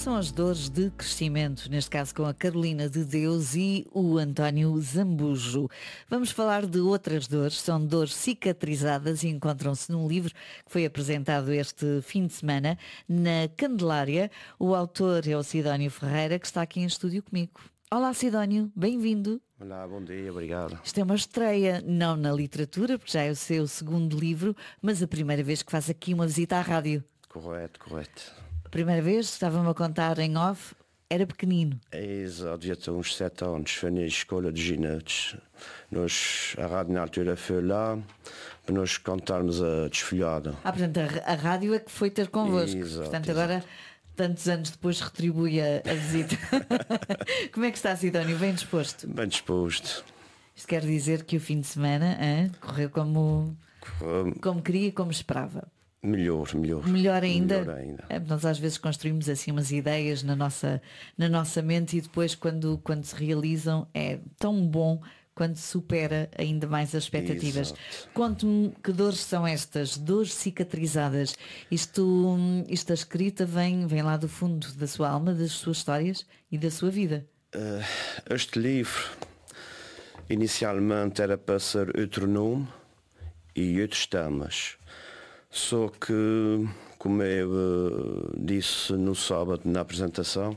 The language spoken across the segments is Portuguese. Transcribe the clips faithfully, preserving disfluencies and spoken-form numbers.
são as dores de crescimento, neste caso com a Carolina de Deus e o António Zambujo. Vamos falar de outras dores, são dores cicatrizadas e encontram-se num livro que foi apresentado este fim de semana na Candelária. O autor é o Sidónio Ferreira, que está aqui em estúdio comigo. Olá Sidónio, bem-vindo. Olá, bom dia, obrigado. Isto é uma estreia, não na literatura, porque já é o seu segundo livro, mas a primeira vez que faz aqui uma visita à rádio. Correto, correto. A primeira vez, estava-me a contar em off, era pequenino. Exato, devia ter uns sete anos, foi na escola de ginetes. Nós, a rádio na altura foi lá, para nós cantarmos a desfolhada. Ah, portanto, a, a rádio é que foi ter convosco. Exato, portanto, exato. agora, tantos anos depois, retribui a, a visita. Como é que está, Sidónio? Bem disposto? Bem disposto. Isto quer dizer que o fim de semana hein, correu como, Correu como queria e como esperava. melhor, melhor. Melhor ainda. Melhor ainda. É, nós às vezes construímos assim umas ideias na nossa, na nossa mente e depois quando, quando se realizam é tão bom quando supera ainda mais as expectativas. Exato. Conte-me que dores são estas, dores cicatrizadas. Isto, isto a escrita vem, vem lá do fundo da sua alma, das suas histórias e da sua vida. Uh, este livro inicialmente era para ser outro nome e outros temas. Só que, como eu uh, disse no sábado na apresentação,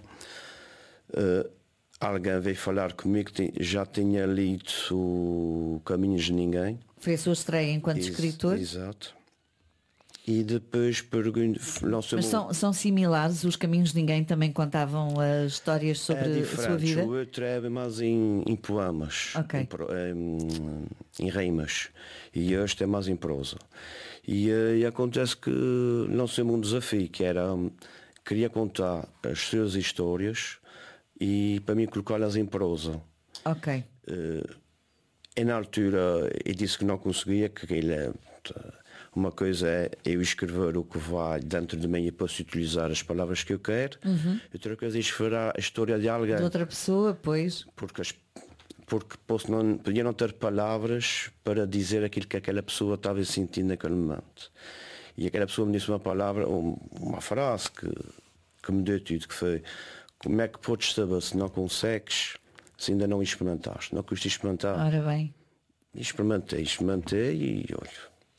uh, alguém veio falar comigo que já tinha lido o Caminhos de Ninguém. Foi a sua estreia enquanto Ex- escritor? Exato. E depois pergunto, Mas são, são similares, os Caminhos de Ninguém também contavam uh, histórias sobre é a diferente. sua vida? O outro é mais em, em poemas, Ok. em, pro- em, em rimas, e este é mais em prosa. E, eh, e acontece que lancei-me um desafio, que era, hum, queria contar as suas histórias e para mim colocá-las em prosa. Ok. E na altura eu disse que não conseguia, que ele é, uma coisa é eu escrever o que vai dentro de mim e posso utilizar as palavras que eu quero, Uhum. outra coisa é escrever a história de alguém. De outra pessoa, pois. Porque, as- porque posso não, podia não ter palavras para dizer aquilo que aquela pessoa estava sentindo naquele momento. E aquela pessoa me disse uma palavra, um- uma frase que, que me deu tudo, que foi: como é que podes saber se não consegues, se ainda não experimentaste? Não custa experimentar. Ora bem. E experimentei, experimentei e olha,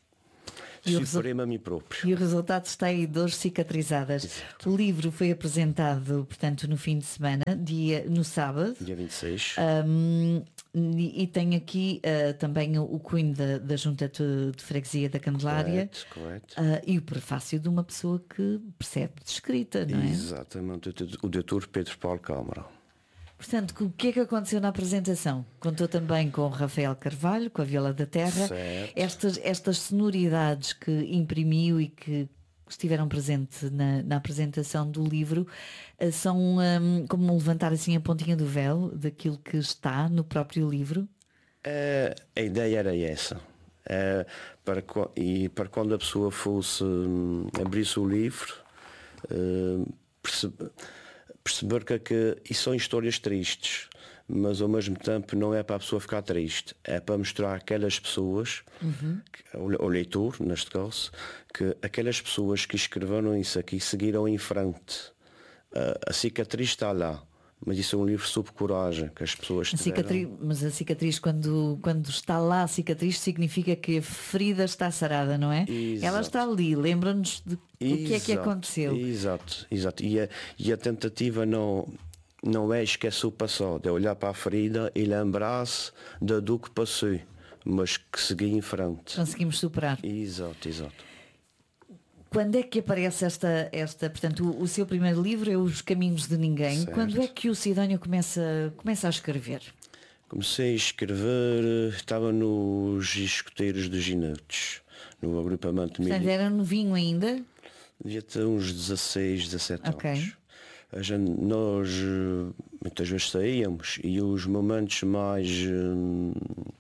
E o superei-me a mim próprio. E o resultado está aí, dores cicatrizadas. Exato. O livro foi apresentado, portanto, no fim de semana, dia, no sábado. Dia vinte e seis. Um, e, e tem aqui uh, também o, o cunho da, da Junta de, de Freguesia da Candelária. Correto, correto. Uh, e o prefácio de uma pessoa que percebe de escrita, não é? Exatamente, o doutor Pedro Paulo Câmara. Portanto, o que é que aconteceu na apresentação? Contou também com o Rafael Carvalho, com a Viola da Terra. Certo. Estas, estas sonoridades que imprimiu e que estiveram presentes na, na apresentação do livro eh, são hum, como levantar assim a pontinha do véu daquilo que está no próprio livro? É, a ideia era essa. É, para, co- e para quando a pessoa fosse hum, abrisse o livro, hum, percebe- perceber que, que isso são histórias tristes, mas ao mesmo tempo não é para a pessoa ficar triste, é para mostrar aquelas pessoas, que- o, o leitor neste caso, que aquelas pessoas que escreveram isso aqui seguiram em frente. A, a cicatriz está lá, mas isso é um livro sobre coragem que as pessoas A tiveram. cicatriz, mas a cicatriz, quando, quando está lá a cicatriz, significa que a ferida está sarada, não é? Exato. Ela está ali, lembra-nos de o que é que Exato, aconteceu. Exato, exato. E a, e a tentativa não, não é esquecer o passado, é olhar para a ferida e lembrar-se da do que passou, mas que seguir em frente. Conseguimos superar. Exato, exato. Quando é que aparece esta, esta portanto, o, o seu primeiro livro é Os Caminhos de Ninguém. Certo. Quando é que o Sidónio começa, começa a escrever? Comecei a escrever, estava nos escuteiros dos ginetes, no agrupamento Portanto, militar. era novinho ainda? Devia ter uns dezasseis, dezassete Ok. anos. A gente, nós eh, muitas vezes saíamos e os momentos mais hum,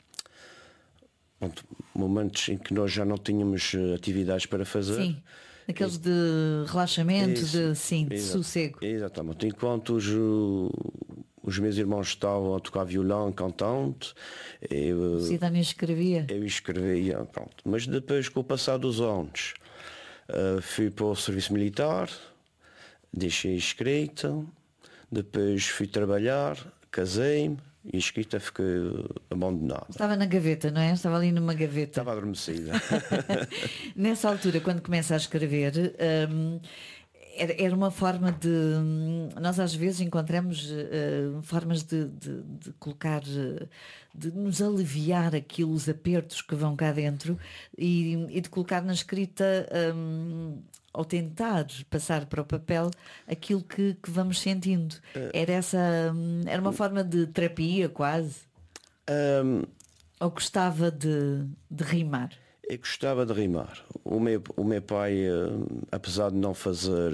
pronto, momentos em que nós já não tínhamos eh, atividades para fazer. Sim. Aqueles de relaxamento, Isso, de, sim, de exa- sossego. Exatamente. Enquanto os, uh, os meus irmãos estavam a tocar violão, cantando, eu, O uh, Sidónio escrevia. eu escrevia, pronto. Mas depois, com o passar dos anos, uh, fui para o serviço militar, deixei escrita, depois fui trabalhar, casei-me e a escrita ficou abandonada. Estava na gaveta, não é? Estava ali numa gaveta. Estava adormecida. Nessa altura, quando começa a escrever, hum, era, era uma forma de... Nós às vezes encontramos uh, formas de, de, de colocar, de nos aliviar aquilo, os apertos que vão cá dentro e, e de colocar na escrita... Um, ou tentar passar para o papel aquilo que, que vamos sentindo. Era essa, era uma forma de terapia quase? Um, ou gostava de, de rimar? Eu gostava de rimar. O meu, o meu pai, apesar de não fazer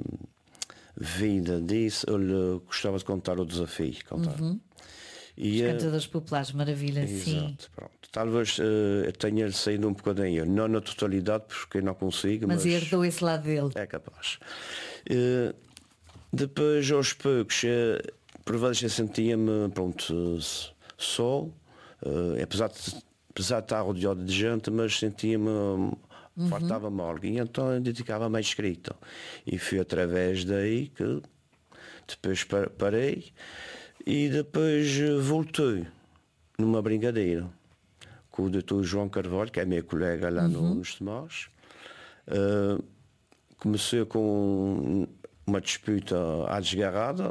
vida disso, ele gostava de contar o desafio. Contar. Uhum. E, os cantadores populares, maravilha, exato, sim. Pronto. Talvez uh, tenha saído um bocadinho, não na totalidade, porque não consigo. Mas, mas herdou esse lado dele. É capaz. Uh, depois, aos poucos, uh, por vezes eu sentia-me, pronto, uh, só, uh, apesar, de, apesar de estar rodeado de gente, mas sentia-me, um, uhum. faltava-me algo. E então eu dedicava-me à escrita. E foi através daí que depois parei. E depois voltei numa brincadeira com o doutor João Carvalho, que é meu colega lá uhum. no, nos Tomás. Uh, comecei com uma disputa à desgarrada,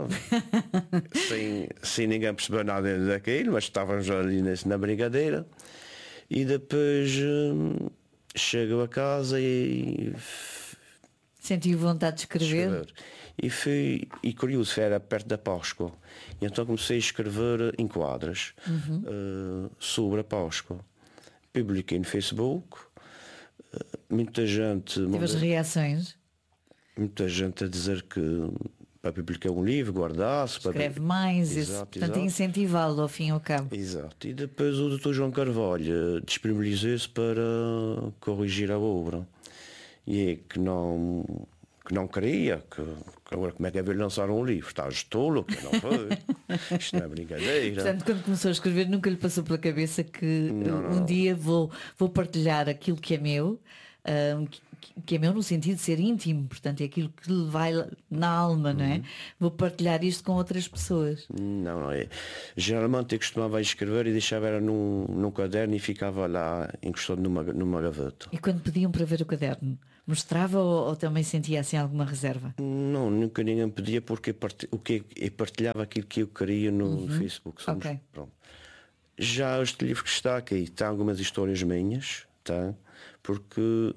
sem, sem ninguém perceber nada daquilo, mas estávamos ali nesse, na brincadeira. E depois uh, chego a casa e... Sentiu vontade de escrever? escrever. E fui, e curioso, era perto da Páscoa. E então comecei a escrever em quadras uhum. uh, sobre a Páscoa. Publiquei no Facebook. Uh, muita gente. Teve as reações? Muita gente a dizer que para publicar um livro, guardasse. Escreve para... mais, exato, esse, portanto, exato. incentivá-lo ao fim e ao cabo. Exato. E depois o doutor João Carvalho disponibilizou-se para corrigir a obra. E é que não. que não queria, que, que agora como é que é ver lançar um livro? Estás tolo, que não foi. Isto não é brincadeira. Portanto, quando começou a escrever, nunca lhe passou pela cabeça que não, não, um não. dia vou, vou partilhar aquilo que é meu, um, que, que é meu no sentido de ser íntimo, portanto é aquilo que lhe vai na alma, uhum. não é? Vou partilhar isto com outras pessoas. Não, não é. Geralmente eu costumava escrever e deixava era num, num caderno e ficava lá encostado numa, numa gaveta. E quando pediam para ver o caderno? Mostrava ou, ou também sentia assim alguma reserva? Não, nunca ninguém pedia porque o que eu partilhava aquilo que eu queria no uhum. Facebook. Somos, okay. Pronto. Já este livro que está aqui tem algumas histórias minhas, tá? Porque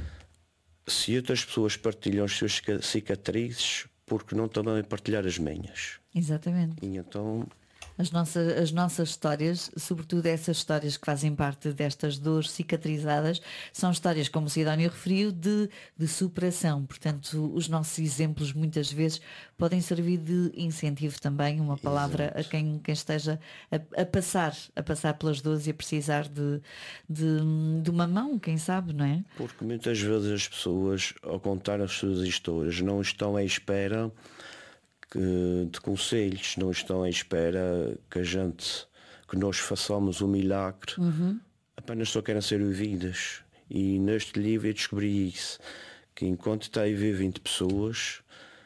se outras pessoas partilham as suas cicatrizes, porque não também partilhar as minhas? Exatamente. E então... As nossas, as nossas histórias, sobretudo essas histórias que fazem parte destas dores cicatrizadas, são histórias, como o Sidónio referiu, de, de superação. Portanto, os nossos exemplos muitas vezes podem servir de incentivo também, uma palavra Exato. a quem, quem esteja a, a passar, a passar pelas dores e a precisar de, de, de uma mão, quem sabe, não é? Porque muitas vezes as pessoas, ao contar as suas histórias, não estão à espera de conselhos, não estão à espera que a gente, que nós façamos um milagre, uhum. apenas só querem ser ouvidas. E neste livro eu descobri isso, que enquanto está a ver vinte pessoas,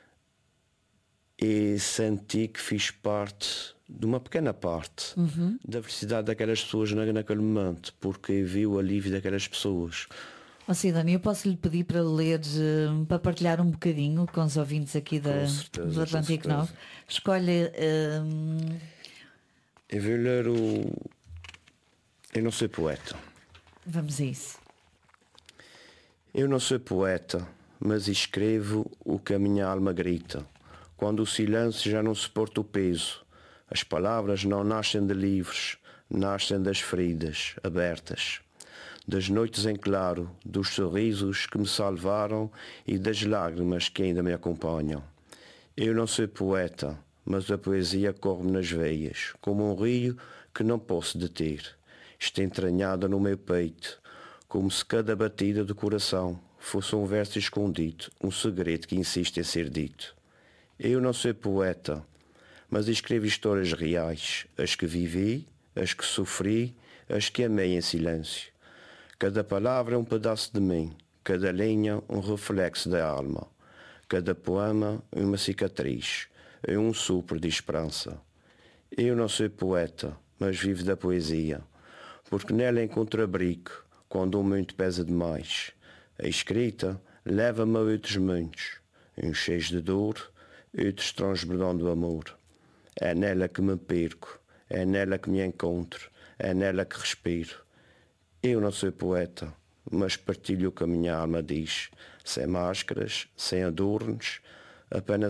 eu senti que fiz parte de uma pequena parte uhum. da felicidade daquelas pessoas naquele momento, porque eu vi o alívio daquelas pessoas. Oh, Sidónio, eu posso lhe pedir para ler, para partilhar um bocadinho com os ouvintes aqui da, certeza, do Atlântico nove. Escolhe. Um... Eu vou ler o. Eu não sou poeta. Vamos a isso. Eu não sou poeta, mas escrevo o que a minha alma grita. Quando o silêncio já não suporta o peso, as palavras não nascem de livros, nascem das feridas abertas. Das noites em claro, dos sorrisos que me salvaram e das lágrimas que ainda me acompanham. Eu não sou poeta, mas a poesia corre-me nas veias, como um rio que não posso deter. Está entranhada no meu peito, como se cada batida do coração fosse um verso escondido, um segredo que insiste em ser dito. Eu não sou poeta, mas escrevo histórias reais, as que vivi, as que sofri, as que amei em silêncio. Cada palavra é um pedaço de mim, cada linha um reflexo da alma. cada poema é uma cicatriz, é um sopro de esperança. Eu não sou poeta, mas vivo da poesia, porque nela encontro abrigo quando o muito pesa demais. A escrita leva-me a outros mundos, uns cheios de dor, outros transbordando amor. É nela que me perco, é nela que me encontro, é nela que respiro. Eu não sou poeta, mas partilho o que a minha alma diz, sem máscaras, sem adornos, apenas